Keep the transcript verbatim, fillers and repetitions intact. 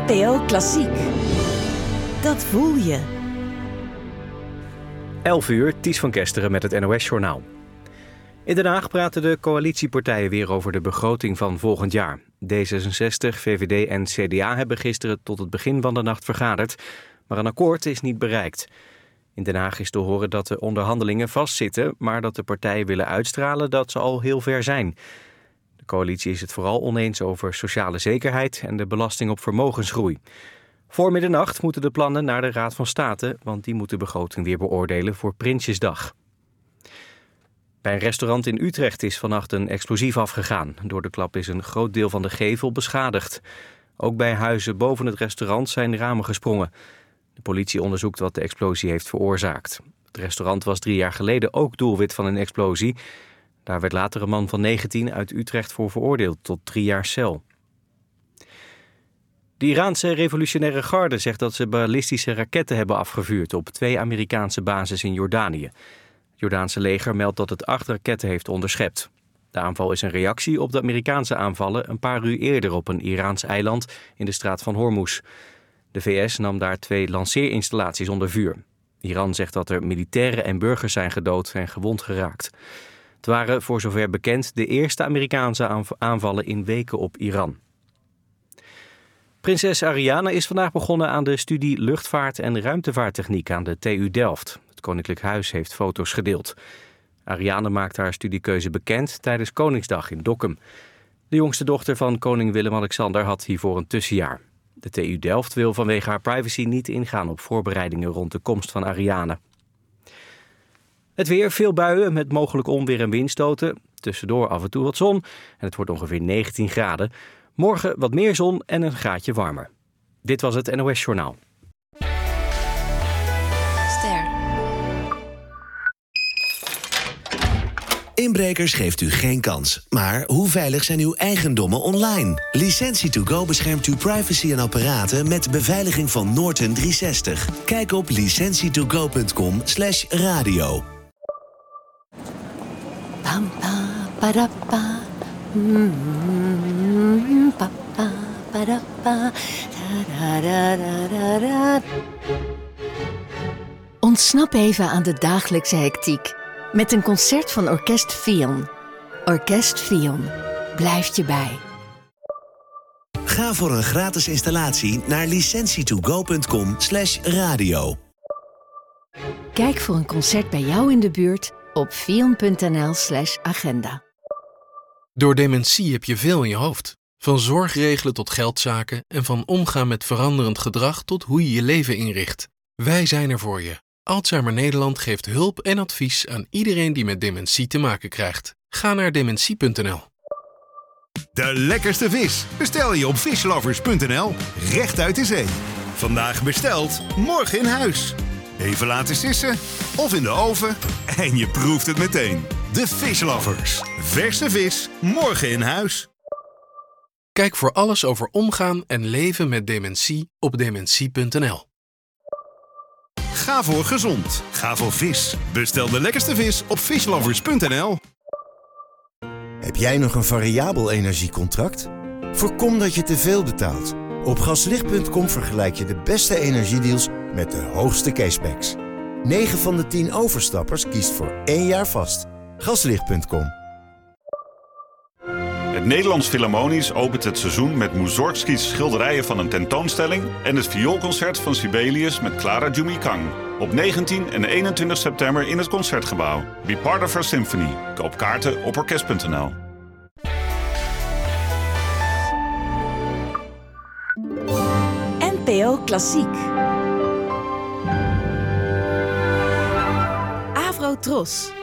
N P O Klassiek. Dat voel je. elf uur, Ties van Kesteren met het N O S-journaal. In Den Haag praten de coalitiepartijen weer over de begroting van volgend jaar. D zesenzestig, V V D en C D A hebben gisteren tot het begin van de nacht vergaderd, maar een akkoord is niet bereikt. In Den Haag is te horen dat de onderhandelingen vastzitten, maar dat de partijen willen uitstralen dat ze al heel ver zijn. De coalitie is het vooral oneens over sociale zekerheid en de belasting op vermogensgroei. Voor middernacht moeten de plannen naar de Raad van State, want die moet de begroting weer beoordelen voor Prinsjesdag. Bij een restaurant in Utrecht is vannacht een explosief afgegaan. Door de klap is een groot deel van de gevel beschadigd. Ook bij huizen boven het restaurant zijn ramen gesprongen. De politie onderzoekt wat de explosie heeft veroorzaakt. Het restaurant was drie jaar geleden ook doelwit van een explosie. Daar werd later een man van negentien uit Utrecht voor veroordeeld tot drie jaar cel. De Iraanse revolutionaire garde zegt dat ze ballistische raketten hebben afgevuurd op twee Amerikaanse bases in Jordanië. Het Jordaanse leger meldt dat het acht raketten heeft onderschept. De aanval is een reactie op de Amerikaanse aanvallen een paar uur eerder op een Iraans eiland in de straat van Hormuz. De V S nam daar twee lanceerinstallaties onder vuur. Iran zegt dat er militairen en burgers zijn gedood en gewond geraakt. Het waren voor zover bekend de eerste Amerikaanse aanvallen in weken op Iran. Prinses Ariane is vandaag begonnen aan de studie luchtvaart- en ruimtevaarttechniek aan de T U Delft. Het Koninklijk Huis heeft foto's gedeeld. Ariane maakt haar studiekeuze bekend tijdens Koningsdag in Dokkum. De jongste dochter van koning Willem-Alexander had hiervoor een tussenjaar. De T U Delft wil vanwege haar privacy niet ingaan op voorbereidingen rond de komst van Ariane. Het weer, veel buien met mogelijk onweer en windstoten. Tussendoor af en toe wat zon en het wordt ongeveer negentien graden. Morgen wat meer zon en een graadje warmer. Dit was het N O S-journaal. Ster. Inbrekers geeft u geen kans. Maar hoe veilig zijn uw eigendommen online? Licentie to go beschermt uw privacy en apparaten met beveiliging van Norton driehonderdzestig. Kijk op licentietogo punt com slash radio. Pam, pa, padappa. Mm, pa, pa, padappa. Da, da, da, da, da. Ontsnap even aan de dagelijkse hectiek met een concert van Orkest Fion. Orkest Fion blijft je bij. Ga voor een gratis installatie naar licentietogo punt com slash radio. Kijk voor een concert bij jou in de buurt op fion punt n l slash agenda. Door dementie heb je veel in je hoofd. Van zorg regelen tot geldzaken en van omgaan met veranderend gedrag tot hoe je je leven inricht. Wij zijn er voor je. Alzheimer Nederland geeft hulp en advies aan iedereen die met dementie te maken krijgt. Ga naar dementie punt n l. De lekkerste vis bestel je op fishlovers punt n l, recht uit de zee. Vandaag besteld, morgen in huis. Even laten sissen of in de oven en je proeft het meteen. De Fishlovers. Verse vis, morgen in huis. Kijk voor alles over omgaan en leven met dementie op dementie punt n l. Ga voor gezond. Ga voor vis. Bestel de lekkerste vis op fishlovers punt n l. Heb jij nog een variabel energiecontract? Voorkom dat je te veel betaalt. Op gaslicht punt com vergelijk je de beste energiedeals met de hoogste cashbacks. negen van de tien overstappers kiest voor één jaar vast. gaslicht punt com. Het Nederlands Philharmonisch opent het seizoen met Mussorgskis schilderijen van een tentoonstelling en het vioolconcert van Sibelius met Clara Jumikang. Op negentien en eenentwintig september in het Concertgebouw. Be part of our symphony. Koop kaarten op orkest punt n l. N P O Klassiek. Avro Tros.